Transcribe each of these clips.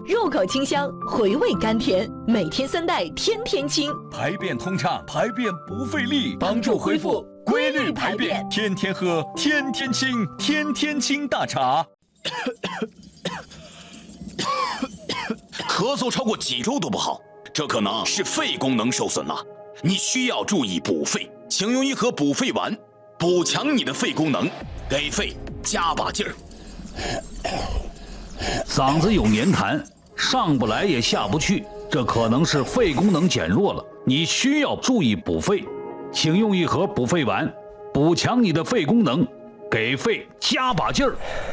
入口清香，回味甘甜，每天3袋，天天清， 排便通畅，排便不费力，帮助恢复规律排便，天天喝，天天清，天天清大茶。 咳嗽超过几周都不好，这可能是肺功能受损了，你需要注意补肺，请用一盒补肺丸，补强你的肺功能，给肺加把劲儿。 嗓子有黏痰，上不来也下不去，这可能是肺功能减弱了，你需要注意补肺，请用一盒补肺丸，补强你的肺功能，给肺加把劲儿。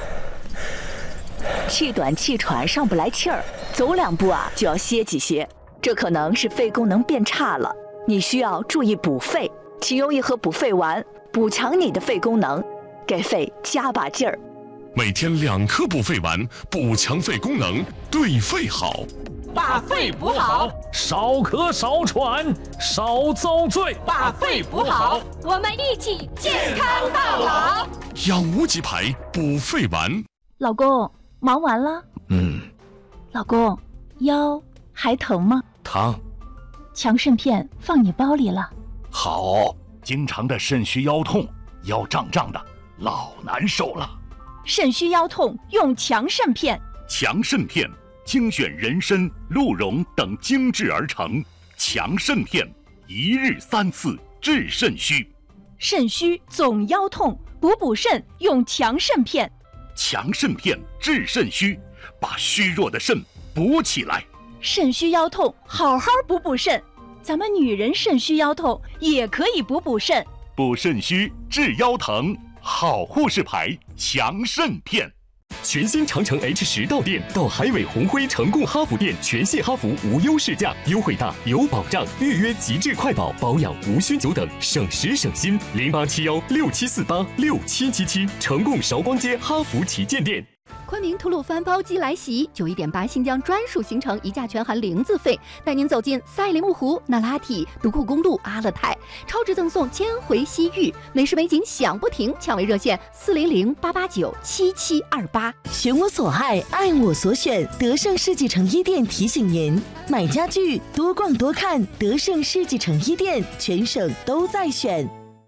气短气喘上不来气儿，走2步就要歇几歇，这可能是肺功能变差了，你需要注意补肺，请用一盒补肺丸，补强你的肺功能，给肺加把劲儿。 每天2颗补肺丸，补强肺功能，对肺好。 把肺补好， 少咳少喘少遭罪。 把肺补好，我们一起健康到老。 养无极牌补肺丸。 老公，忙完了？老公，腰还疼吗？ 疼。 强肾片放你包里了。 好。经常的肾虚腰痛，腰胀胀的，老难受了。 肾虚腰痛用强肾片。 强肾片精选人参、鹿茸等精制而成，强肾片1日3次治肾虚。 肾虚总腰痛，补肾用强肾片。 强肾片治肾虚，把虚弱的肾补起来。 肾虚腰痛好好补肾，咱们女人肾虚腰痛也可以补肾。 补肾虚治腰疼，好护士牌强肾片。 全新长城 H10到店，到海伟宏辉成贡哈弗店，全系哈弗无忧试驾，优惠大有保障，预约极致快保，保养无需久等，省时省心。087167486777，成贡韶光街哈弗旗舰店。 昆明吐鲁番包机来袭，91.8新疆专属行程，1价全含0字费，带您走进赛里木湖、那拉提、独库公路、阿勒泰，超值赠送1000回西域，美食美景享不停，抢位热线400-889-7728。 选我所爱，爱我所选，德胜世纪城一店提醒您：买家具多逛多看，德胜世纪城一店，全省都在选。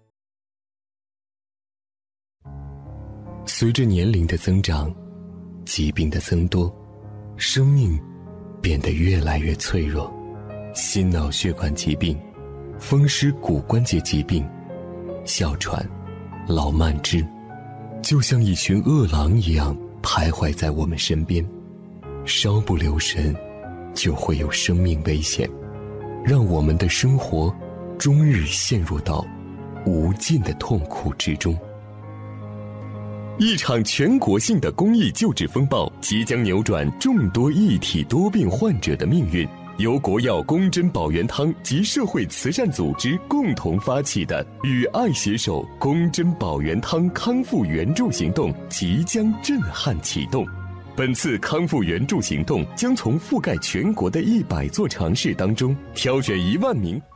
随着年龄的增长，疾病的增多，生命变得越来越脆弱。心脑血管疾病、风湿骨关节疾病、哮喘、老慢支，就像一群恶狼一样徘徊在我们身边，稍不留神就会有生命危险，让我们的生活终日陷入到无尽的痛苦之中。一场全国性的公益救治风暴即将扭转众多一体多病患者的命运。由国药公珍保元汤及社会慈善组织共同发起的与爱携手公珍保元汤康复援助行动即将震撼启动。本次康复援助行动将从覆盖全国的100座城市当中挑选1万名